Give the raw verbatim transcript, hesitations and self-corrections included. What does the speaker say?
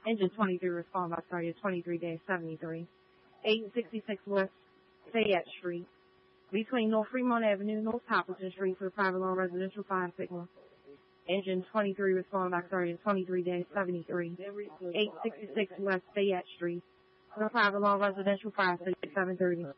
Engine twenty-three respond by starting twenty-three seventy-three. eight sixty-six West Fayette Street. Between North Fremont Avenue, North Hopkinton Street for the private loan residential fire signal. Engine twenty-three respond by starting twenty-three seventy-three. eight sixty-six West Fayette Street for the private loan residential fire signal seven thirty.